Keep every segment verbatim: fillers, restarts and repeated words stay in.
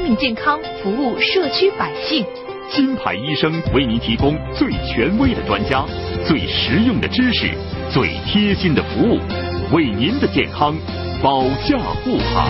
命健康，服务社区百姓。 金牌医生为您提供最权威的专家、最实用的知识、最贴心的服务，为您的健康保驾护航。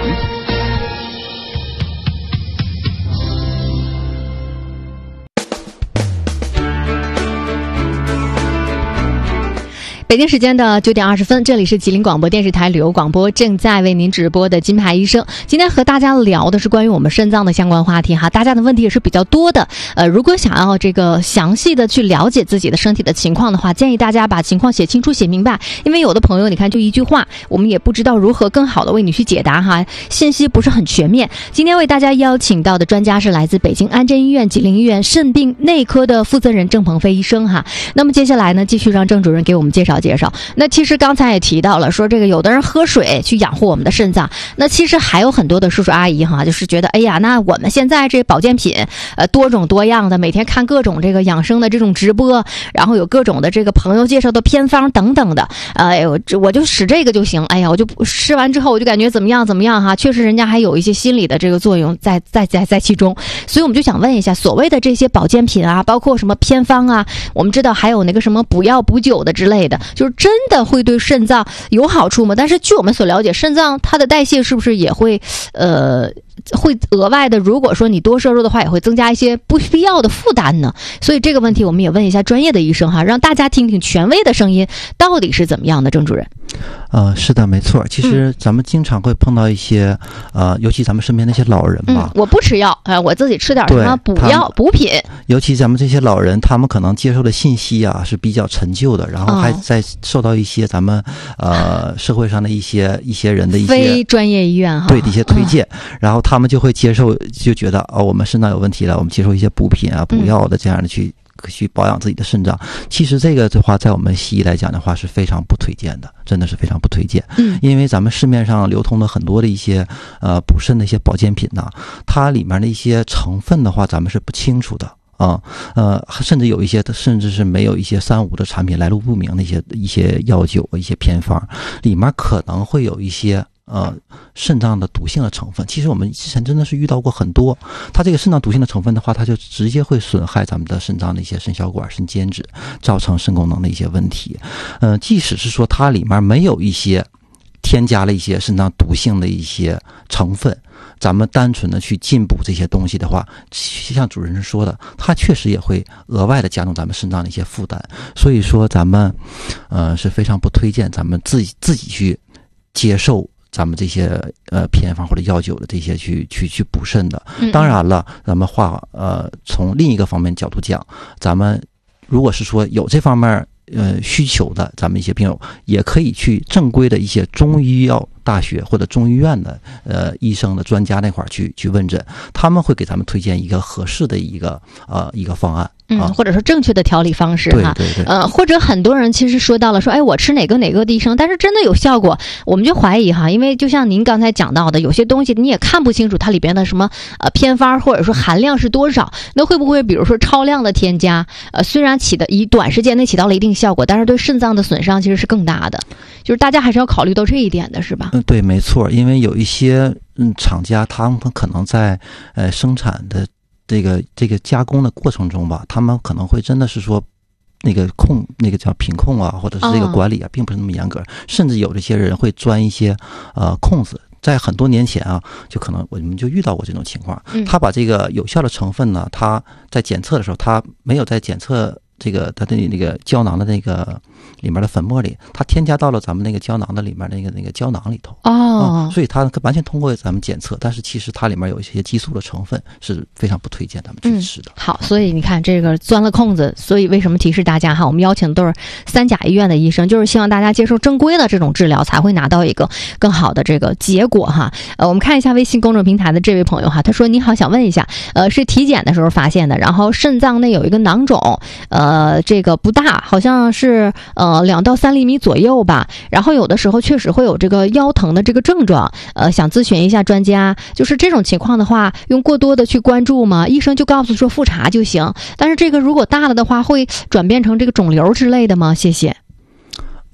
北京时间的九点二十分，这里是吉林广播电视台旅游广播，正在为您直播的金牌医生。今天和大家聊的是关于我们肾脏的相关话题哈，大家的问题也是比较多的。呃，如果想要这个详细的去了解自己的身体的情况的话，建议大家把情况写清楚、写明白。因为有的朋友，你看就一句话，我们也不知道如何更好的为你去解答哈，信息不是很全面。今天为大家邀请到的专家是来自北京安贞医院吉林医院肾病内科的负责人郑鹏飞医生哈。那么接下来呢，继续让郑主任给我们介绍介绍。那其实刚才也提到了，说这个有的人喝水去养护我们的肾脏，那其实还有很多的叔叔阿姨哈，就是觉得哎呀，那我们现在这保健品呃多种多样的，每天看各种这个养生的这种直播，然后有各种的这个朋友介绍的偏方等等的，哎呦，我就使这个就行，哎呀，我就吃完之后我就感觉怎么样怎么样哈，确实人家还有一些心理的这个作用在在在在其中，所以我们就想问一下，所谓的这些保健品啊，包括什么偏方啊，我们知道还有那个什么补药补酒的之类的，就是真的会对肾脏有好处吗？但是据我们所了解，肾脏它的代谢是不是也会呃会额外的，如果说你多摄入的话，也会增加一些不必要的负担呢？所以这个问题我们也问一下专业的医生哈，让大家听听权威的声音到底是怎么样的。郑主任。 呃，是的，没错。其实咱们经常会碰到一些，嗯、呃，尤其咱们身边那些老人吧， 嗯、我不吃药，呃，我自己吃点什么补药补品。 尤其咱们这些老人，他们可能接受的信息啊是比较陈旧的，然后还在受到一些咱们、哦、呃社会上的一些一些人的一些非专业医院哈， 对的一些推荐，嗯、然后他们就会接受，就觉得哦，我们肾脏有问题了，我们接受一些补品啊、补药的这样的去。嗯去保养自己的肾脏，其实这个的话，在我们西医来讲的话，是非常不推荐的，真的是非常不推荐。嗯，因为咱们市面上流通的很多的一些呃补肾的一些保健品呢，它里面的一些成分的话，咱们是不清楚的。啊、嗯，呃，甚至有一些，甚至是没有一些三无的产品，来路不明的一些一些药酒、一些偏方，里面可能会有一些呃肾脏的毒性的成分。其实我们之前真的是遇到过很多，它这个肾脏毒性的成分的话，它就直接会损害咱们的肾脏的一些肾小管、肾间质，造成肾功能的一些问题。呃，即使是说它里面没有一些添加了一些肾脏毒性的一些成分，咱们单纯的去进补这些东西的话，像主任说的，它确实也会额外的加重咱们肾脏的一些负担。所以说咱们呃是非常不推荐咱们自己自己去接受咱们这些呃偏方或者药酒的这些去去去补肾的。当然了，咱们话呃从另一个方面角度讲，咱们如果是说有这方面呃需求的，咱们一些病友也可以去正规的一些中医药大学或者中医院的呃医生的专家那块儿去去问诊，他们会给咱们推荐一个合适的一个呃一个方案。 嗯，或者说正确的调理方式哈， 对对对， 呃，或者很多人其实说到了说，哎，我吃哪个哪个的医生，但是真的有效果，我们就怀疑哈，因为就像您刚才讲到的，有些东西你也看不清楚它里边的什么呃偏方或者说含量是多少，那会不会比如说超量的添加，呃，虽然起的以短时间内起到了一定效果，但是对肾脏的损伤其实是更大的，就是大家还是要考虑到这一点的，是吧？ 嗯，对，没错，因为有一些嗯厂家他们可能在呃生产的。这个这个加工的过程中吧，他们可能会真的是说，那个控那个叫品控啊，或者是这个管理啊，并不是那么严格，甚至有这些人会钻一些呃空子。在很多年前啊，就可能我们就遇到过这种情况，他把这个有效的成分呢，他在检测的时候，他没有在检测这个它的那个胶囊的那个里面的粉末里，它添加到了咱们那个胶囊的里面那个那个胶囊里头哦、 嗯，所以它完全通过咱们检测，但是其实它里面有一些激素的成分是非常不推荐咱们去吃的、 嗯。好，所以你看这个钻了空子，所以为什么提示大家哈，我们邀请的都是三甲医院的医生，就是希望大家接受正规的这种治疗，才会拿到一个更好的这个结果哈。呃，我们看一下微信公众平台的这位朋友哈，他说你好，想问一下，呃，是体检的时候发现的，然后肾脏内有一个囊肿，呃。呃，这个不大，好像是呃两到三厘米左右吧。然后有的时候确实会有这个腰疼的这个症状，呃，想咨询一下专家，就是这种情况的话，用过多的去关注吗？医生就告诉说复查就行。但是这个如果大了的话，会转变成这个肿瘤之类的吗？谢谢。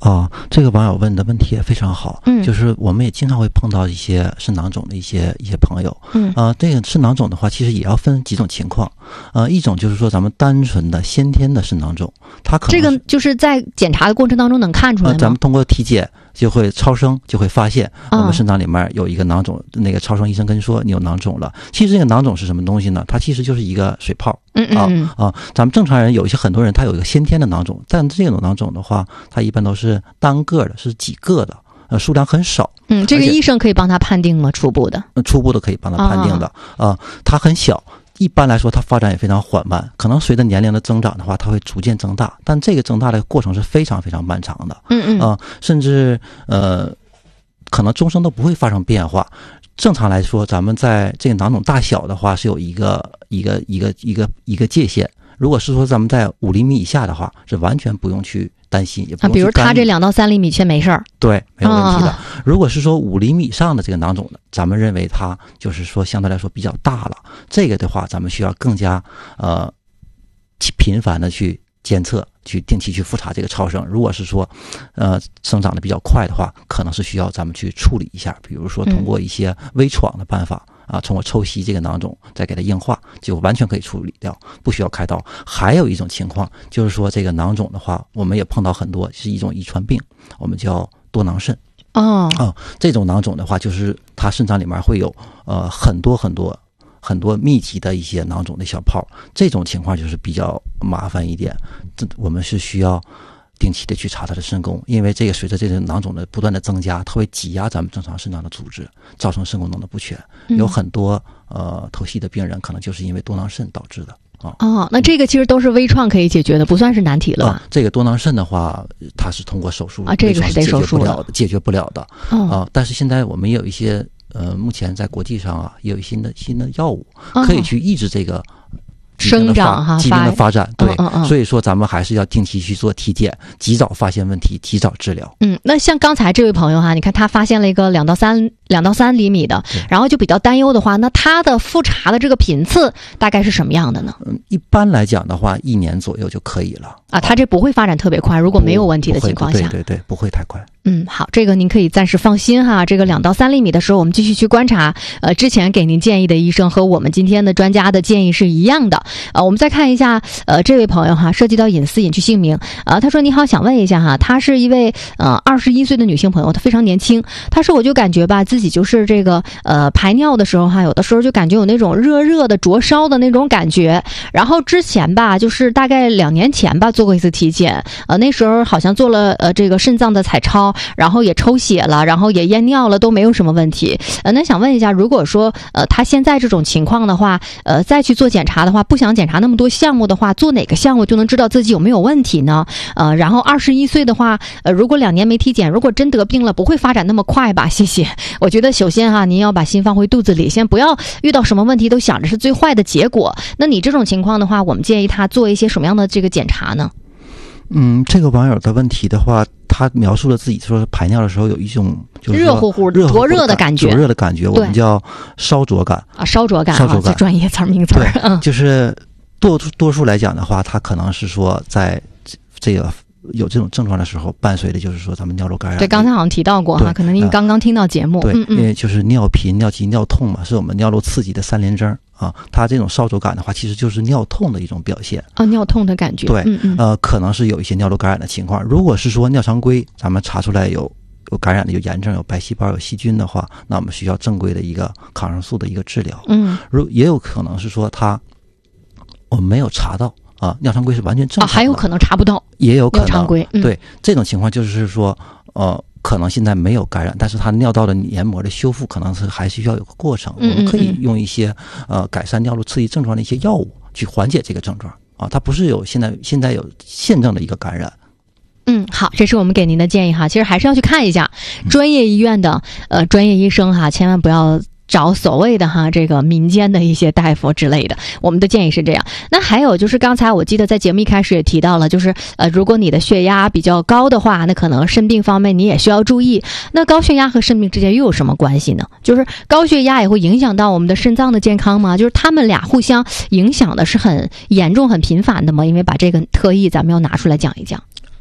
啊，这个网友问的问题也非常好，嗯，就是我们也经常会碰到一些肾囊肿的一些一些朋友，嗯，啊、呃，这个肾囊肿的话，其实也要分几种情况，呃，一种就是说咱们单纯的先天的肾囊肿，它可能这个就是在检查的过程当中能看出来吗？ 呃、咱们通过体检就会超声就会发现我们肾脏里面有一个囊肿，哦、那个超声医生跟你说你有囊肿了。其实这个囊肿是什么东西呢？它其实就是一个水泡。嗯嗯啊啊，咱们正常人有一些很多人他有一个先天的囊肿，但这种囊肿的话，它一般都是单个的，是几个的，呃，数量很少。 嗯，这个医生可以帮他判定吗？初步的？ 初步的可以帮他判定的啊、呃，它很小。一般来说，它发展也非常缓慢，可能随着年龄的增长的话，它会逐渐增大，但这个增大的过程是非常非常漫长的。嗯嗯啊、呃，甚至呃，可能终生都不会发生变化。正常来说，咱们在这个囊肿大小的话是有一个一个一个一个一个界限。如果是说咱们在五厘米以下的话，是完全不用去担心，也不用去干预。 啊，比如他这两到三厘米却没事儿。 对，没有问题的。啊、如果是说五厘米以上的这个囊肿呢，咱们认为它就是说相对来说比较大了。这个的话，咱们需要更加呃频繁的去监测，去定期去复查这个超声。如果是说呃生长的比较快的话，可能是需要咱们去处理一下，比如说通过一些微创的办法。嗯啊，通过抽吸这个囊肿，再给它硬化，就完全可以处理掉，不需要开刀。还有一种情况，就是说这个囊肿的话，我们也碰到很多，是一种遗传病，我们叫多囊肾。 哦， 啊，这种囊肿的话，就是它肾脏里面会有呃很多很多很多密集的一些囊肿的小泡，这种情况就是比较麻烦一点，这我们是需要定期的去查它的肾功，因为这个随着这个囊肿的不断的增加，它会挤压咱们正常肾脏的组织，造成肾功能的不全。嗯、有很多呃透析的病人可能就是因为多囊肾导致的啊。 哦，那这个其实都是微创可以解决的，不算是难题了吧？ 啊、这个多囊肾的话，它是通过手术啊，这个是得手术的，解决不了的。哦、啊，但是现在我们也有一些呃，目前在国际上啊，也有新的新的药物可以去抑制这个。 生长哈， 疾病的发展，对， 嗯嗯、 所以说咱们还是要定期去做体检，及早发现问题，及早治疗。 嗯，那像刚才这位朋友哈，你看他发现了一个两到三两到三厘米的，然后就比较担忧的话，那他的复查的这个频次大概是什么样的呢？ 嗯，一般来讲的话，一年左右就可以了。 啊，他这不会发展特别快，如果没有问题的情况下， 对对对，不会太快。 嗯，好，这个您可以暂时放心哈。这个两到三厘米的时候，我们继续去观察。呃，之前给您建议的医生和我们今天的专家的建议是一样的。呃，我们再看一下，呃，这位朋友哈，涉及到隐私，隐去姓名。呃，他说你好，想问一下哈，她是一位呃二十一岁的女性朋友，她非常年轻。她说我就感觉吧，自己就是这个呃排尿的时候哈，有的时候就感觉有那种热热的灼烧的那种感觉。然后之前吧，就是大概两年前吧，做过一次体检，呃，那时候好像做了呃这个肾脏的彩超。然后也抽血了，然后也验尿了，都没有什么问题。呃，那想问一下，如果说呃他现在这种情况的话，呃再去做检查的话，不想检查那么多项目的话，做哪个项目就能知道自己有没有问题呢？呃，然后二十一岁的话，呃，如果两年没体检，如果真得病了，不会发展那么快吧？谢谢。我觉得首先哈，您要把心放回肚子里，先不要遇到什么问题都想着是最坏的结果。那你这种情况的话，我们建议他做一些什么样的这个检查呢？ 嗯，这个网友的问题的话，他描述了自己说排尿的时候有一种就是热乎乎、灼热的感觉， 灼热的感觉，我们叫烧灼感啊，烧灼感， 烧灼感， 啊、专业词名词。 对，嗯、就是多多数来讲的话，他可能是说在这个有这种症状的时候，伴随的就是说咱们尿路感染。 对，刚才好像提到过哈，可能您刚刚听到节目。 对， 嗯嗯、 因为就是尿频、尿急、尿痛嘛，是我们尿路刺激的三联征。啊，它这种烧灼感的话，其实就是尿痛的一种表现啊，尿痛的感觉。 对， 嗯嗯， 呃，可能是有一些尿路感染的情况。如果是说尿常规，咱们查出来有有感染的、有炎症、有白细胞、有细菌的话，那我们需要正规的一个抗生素的一个治疗。嗯，如也有可能是说它我们没有查到啊，尿常规是完全正常的， 啊，还有可能查不到， 也有可能尿常规。嗯、 对，这种情况就是说，呃。可能现在没有感染，但是它尿道的黏膜的修复可能是还需要有个过程。嗯嗯嗯，我们可以用一些呃改善尿路刺激症状的一些药物去缓解这个症状啊，它不是有现在现在有现证的一个感染。 嗯，好，这是我们给您的建议哈，其实还是要去看一下专业医院的呃专业医生哈，千万不要找所谓的哈这个民间的一些大夫之类的，我们的建议是这样。那还有就是刚才我记得在节目一开始也提到了，就是呃如果你的血压比较高的话，那可能肾病方面你也需要注意。那高血压和肾病之间又有什么关系呢？就是高血压也会影响到我们的肾脏的健康吗？就是他们俩互相影响的是很严重很频繁的吗？因为把这个特意咱们要拿出来讲一讲。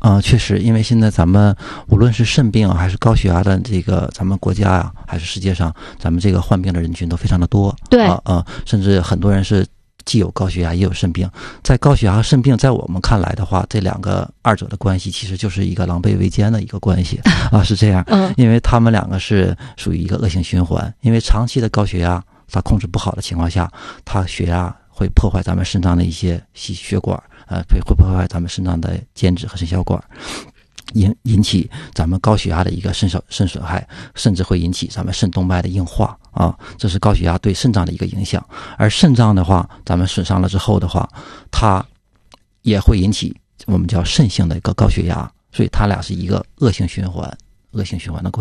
啊、呃，确实，因为现在咱们无论是肾病还是高血压的这个，咱们国家呀、啊，还是世界上，咱们这个患病的人群都非常的多。 对啊啊、呃，甚至很多人是既有高血压也有肾病。在高血压和肾病，在我们看来的话，这两个二者的关系其实就是一个狼狈为奸的一个关系啊，是这样。 嗯， 因为他们两个是属于一个恶性循环，因为长期的高血压它控制不好的情况下，它血压会破坏咱们肾脏的一些细血管，呃，会会破坏咱们肾脏的间质和肾小管，引引起咱们高血压的一个肾损肾损害，甚至会引起咱们肾动脉的硬化啊，这是高血压对肾脏的一个影响。而肾脏的话，咱们损伤了之后的话，它也会引起我们叫肾性的一个高血压，所以它俩是一个恶性循环，恶性循环的关系。